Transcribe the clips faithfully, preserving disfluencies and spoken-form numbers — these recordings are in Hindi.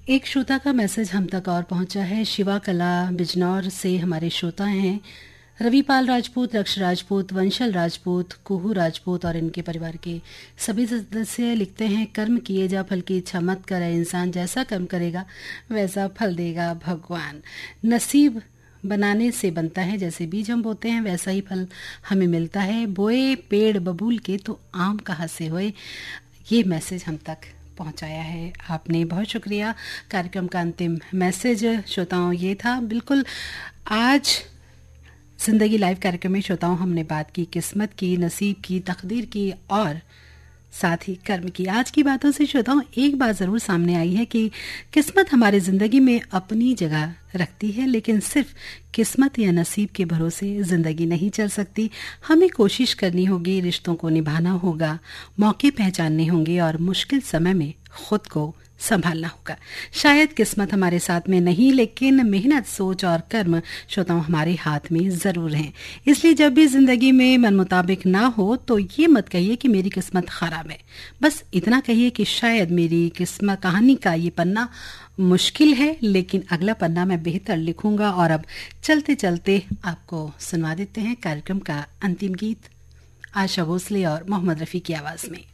एक श्रोता का मैसेज हम तक और पहुंचा है। शिवा कला बिजनौर से हमारे श्रोता हैं रविपाल राजपूत, रक्ष राजपूत, वंशल राजपूत, कुहू राजपूत और इनके परिवार के सभी सदस्य लिखते हैं, कर्म किए जा फल की इच्छा मत करे, इंसान जैसा कर्म करेगा वैसा फल देगा भगवान। नसीब बनाने से बनता है, जैसे बीज हम बोते हैं वैसा ही फल हमें मिलता है। बोए पेड़ बबूल के तो आम कहाँ से होए। ये मैसेज हम तक पहुंचाया है आपने, बहुत शुक्रिया। कार्यक्रम का अंतिम मैसेज श्रोताओं ये था। बिल्कुल आज जिंदगी लाइव कार्यक्रम में श्रोताओं हमने बात की किस्मत की, नसीब की, तकदीर की और साथ ही कर्म की। आज की बातों से श्रोताओं एक बात जरूर सामने आई है कि किस्मत हमारी जिंदगी में अपनी जगह रखती है, लेकिन सिर्फ किस्मत या नसीब के भरोसे जिंदगी नहीं चल सकती। हमें कोशिश करनी होगी, रिश्तों को निभाना होगा, मौके पहचानने होंगे और मुश्किल समय में खुद को संभालना होगा। शायद किस्मत हमारे साथ में नहीं, लेकिन मेहनत, सोच और कर्म श्रोताओं हमारे हाथ में जरूर हैं। इसलिए जब भी जिंदगी में मन मुताबिक ना हो तो ये मत कहिए कि मेरी किस्मत खराब है। बस इतना कहिए कि शायद मेरी किस्मत कहानी का ये पन्ना मुश्किल है, लेकिन अगला पन्ना मैं बेहतर लिखूंगा। और अब चलते चलते आपको सुनवा देते हैं कार्यक्रम का अंतिम गीत, आशा भोसले और मोहम्मद रफी की आवाज में।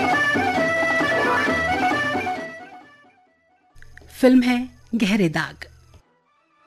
फिल्म है गहरे दाग।